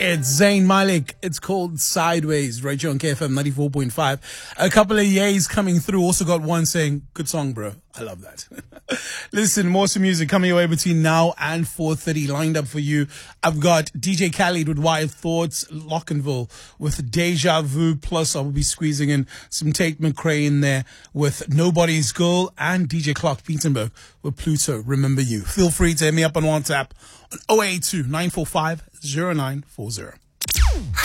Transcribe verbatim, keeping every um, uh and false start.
It's Zayn Malik. It's called Sideways, right here on K F M ninety-four point five. A couple of yays coming through. Also got one saying, good song, bro. I love that. Listen, more some music coming your way between now and four thirty lined up for you. I've got D J Khaled with Wild Thoughts, Lockenville with Deja Vu, plus I'll be squeezing in some Tate McRae in there with Nobody's Girl, and D J Clark Peterberg with Pluto, Remember You. Feel free to hit me up on WhatsApp on oh eight two, nine four five, oh nine four oh.